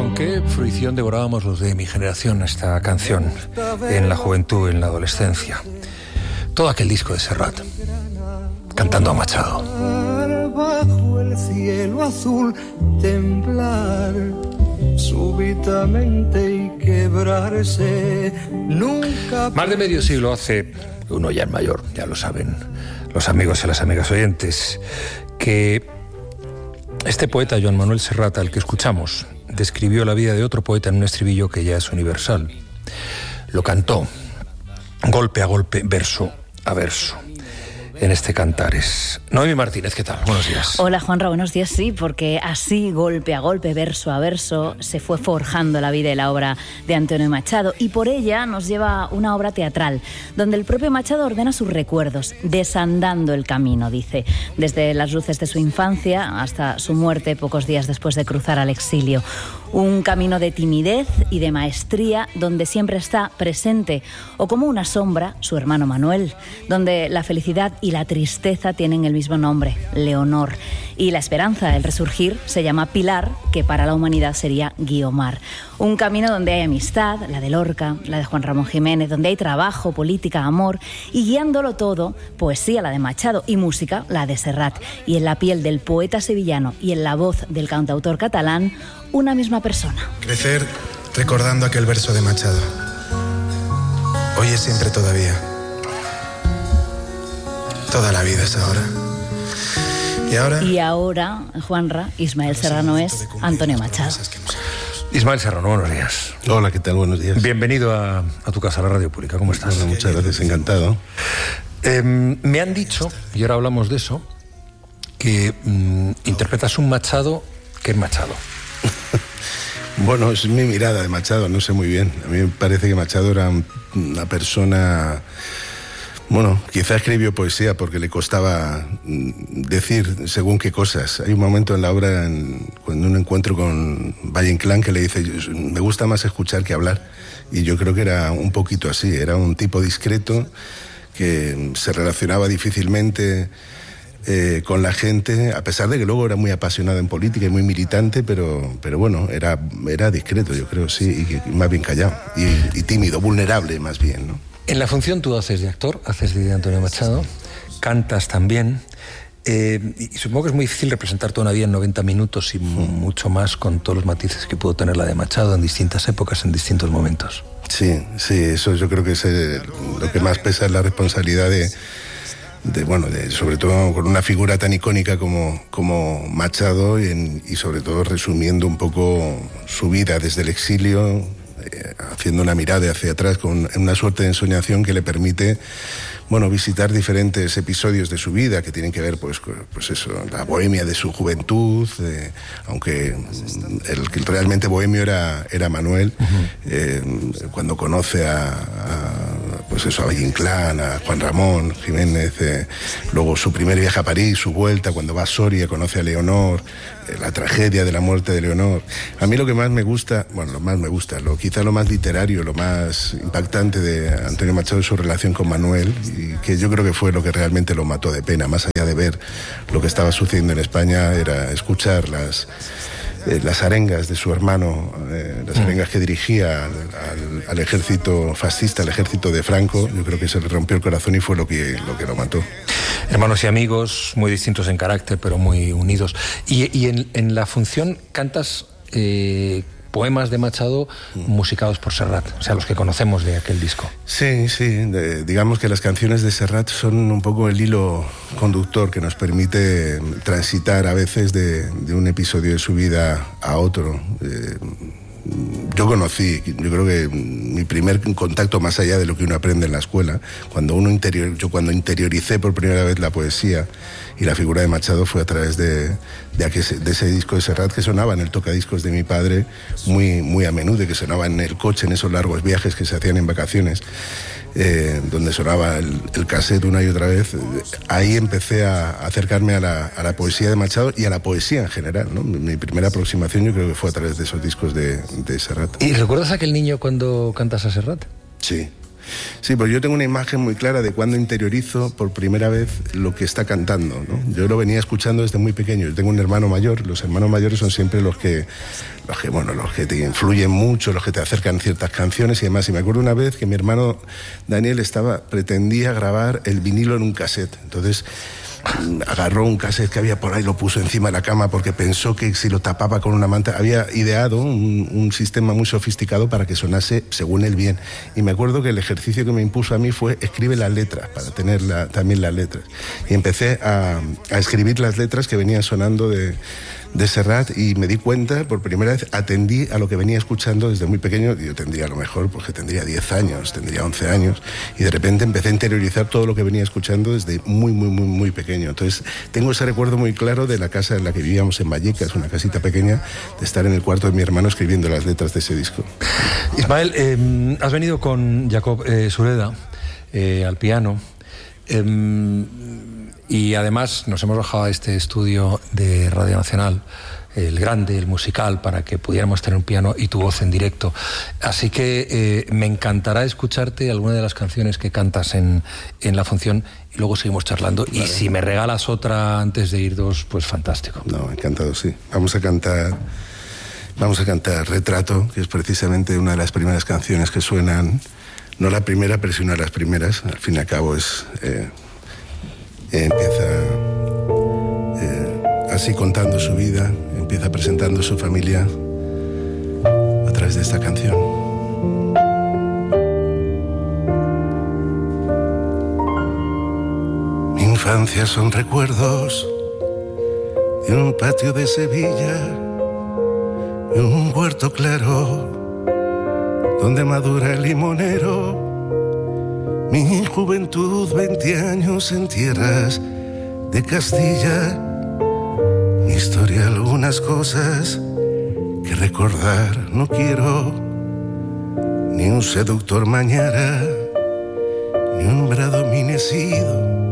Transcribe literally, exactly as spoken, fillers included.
Con qué fruición devorábamos los de mi generación esta canción, en la juventud, en la adolescencia. Todo aquel disco de Serrat, cantando a Machado. Bajo el cielo azul temblar súbitamente y quebrarse nunca. Más de medio siglo hace, uno ya es mayor, ya lo saben los amigos y las amigas oyentes, que este poeta, Joan Manuel Serrat, al que escuchamos, describió la vida de otro poeta en un estribillo que ya es universal. Lo cantó golpe a golpe, verso a verso, en este Cantares. Noemi Martínez, ¿qué tal? Buenos días. Hola, Juanra, buenos días. Sí, porque así, golpe a golpe, verso a verso, se fue forjando la vida y la obra de Antonio Machado, y por ella nos lleva una obra teatral, donde el propio Machado ordena sus recuerdos, desandando el camino, dice, desde las luces de su infancia hasta su muerte pocos días después de cruzar al exilio. Un camino de timidez y de maestría, donde siempre está presente, o como una sombra, su hermano Manuel, donde la felicidad y la tristeza tienen el mismo nombre, Leonor, y la esperanza, el resurgir, se llama Pilar, que para la humanidad sería Guiomar. Un camino donde hay amistad, la de Lorca, la de Juan Ramón Jiménez, donde hay trabajo, política, amor, y guiándolo todo, poesía, la de Machado, y música, la de Serrat, y en la piel del poeta sevillano y en la voz del cantautor catalán, una misma persona. Crecer recordando aquel verso de Machado. Hoy es siempre todavía. Toda la vida es ahora. Y ahora... Y ahora, Juanra, Ismael Serrano es Antonio Machado. Ismael Serrano, buenos días. Hola, ¿qué tal? Buenos días. Bienvenido a, a tu casa, a la Radio Pública. ¿Cómo estás? Bueno, muchas gracias, encantado. Eh, me han dicho, y ahora hablamos de eso, que mm, interpretas un Machado que es Machado. Bueno, es mi mirada de Machado, no sé muy bien. A mí me parece que Machado era una persona... Bueno, quizá escribió poesía porque le costaba decir según qué cosas. Hay un momento en la obra, en, cuando un encuentro con Valle Inclán, que le dice, me gusta más escuchar que hablar. Y yo creo que era un poquito así, era un tipo discreto que se relacionaba difícilmente eh, con la gente, a pesar de que luego era muy apasionado en política y muy militante, pero, pero bueno, era, era discreto, yo creo, sí, y, y más bien callado, y, y tímido, vulnerable más bien, ¿no? En la función tú haces de actor, haces de Antonio Machado, cantas también, eh, y supongo que es muy difícil representar toda una vida en noventa minutos y mm. mucho más con todos los matices que pudo tener la de Machado en distintas épocas, en distintos momentos. Sí, sí, eso yo creo que es eh, lo que más pesa, es la responsabilidad de, de bueno, de, sobre todo con una figura tan icónica como, como Machado, y, en, y sobre todo resumiendo un poco su vida desde el exilio, haciendo una mirada hacia atrás con una suerte de ensoñación que le permite, bueno, visitar diferentes episodios de su vida que tienen que ver, pues, pues eso, la bohemia de su juventud, eh, aunque el que realmente bohemio era, era Manuel, uh-huh. eh, cuando conoce a, a, pues eso, a Valle Inclán, a Juan Ramón Jiménez, eh, luego su primer viaje a París, su vuelta, cuando va a Soria, conoce a Leonor, eh, la tragedia de la muerte de Leonor. A mí lo que más me gusta, bueno, lo más me gusta, lo, quizá lo más literario, lo más impactante de Antonio Machado es su relación con Manuel, y que yo creo que fue lo que realmente lo mató de pena, más allá de ver lo que estaba sucediendo en España, era escuchar las, eh, las arengas de su hermano, eh, las arengas que dirigía al, al, al ejército fascista, al ejército de Franco. Yo creo que se le rompió el corazón y fue lo que lo, que lo mató. Hermanos y amigos, muy distintos en carácter, pero muy unidos. Y, y en, en la función cantas... Eh, poemas de Machado musicados por Serrat, o sea, los que conocemos de aquel disco. Sí, sí, de, digamos que las canciones de Serrat son un poco el hilo conductor que nos permite transitar a veces de, de un episodio de su vida a otro. Eh, yo conocí, yo creo que mi primer contacto, más allá de lo que uno aprende en la escuela, cuando uno interior, yo cuando interioricé por primera vez la poesía y la figura de Machado, fue a través de, de, aquel, de ese disco de Serrat que sonaba en el tocadiscos de mi padre muy, muy a menudo, y que sonaba en el coche, en esos largos viajes que se hacían en vacaciones, eh, donde sonaba el, el cassette una y otra vez. Ahí empecé a acercarme a la, a la poesía de Machado y a la poesía en general, ¿no? Mi primera aproximación yo creo que fue a través de esos discos de, de Serrat. ¿Y recuerdas a aquel niño cuando cantas a Serrat? Sí. Sí, pues yo tengo una imagen muy clara de cuando interiorizo por primera vez lo que está cantando, ¿no? Yo lo venía escuchando desde muy pequeño. Yo tengo un hermano mayor. Los hermanos mayores son siempre los que, los que, bueno, los que te influyen mucho, los que te acercan ciertas canciones y demás. Y me acuerdo una vez que mi hermano Daniel estaba, pretendía grabar el vinilo en un cassette. Entonces agarró un cassette que había por ahí, lo puso encima de la cama porque pensó que si lo tapaba con una manta, había ideado un, un sistema muy sofisticado para que sonase según él bien. Y me acuerdo que el ejercicio que me impuso a mí fue escribe las letras, para tener la, también las letras. Y empecé a, a escribir las letras que venían sonando de, de Serrat, y me di cuenta, por primera vez atendí a lo que venía escuchando desde muy pequeño. Yo tendría a lo mejor, porque tendría diez años, tendría once años, y de repente empecé a interiorizar todo lo que venía escuchando desde muy, muy, muy, muy pequeño. Entonces tengo ese recuerdo muy claro de la casa en la que vivíamos en Vallecas, una casita pequeña, de estar en el cuarto de mi hermano escribiendo las letras de ese disco. Ismael, eh, has venido con Jacob eh, Sureda eh, al piano, eh, y además nos hemos bajado a este estudio de Radio Nacional, el grande, el musical, para que pudiéramos tener un piano y tu voz en directo. Así que eh, me encantará escucharte alguna de las canciones que cantas en, en la función, y luego seguimos charlando. Vale. Y si me regalas otra antes de irnos, pues fantástico. No, encantado, sí. Vamos a cantar, vamos a cantar Retrato, que es precisamente una de las primeras canciones que suenan, no la primera, pero sí una de las primeras. Al fin y al cabo es... Eh, empieza eh, así contando su vida, empieza presentando su familia a través de esta canción. Mi infancia son recuerdos de un patio de Sevilla, de un huerto claro donde madura el limonero. Mi juventud, veinte años en tierras de Castilla. Mi historia, algunas cosas que recordar no quiero. Ni un seductor mañara, ni un bradomínecido,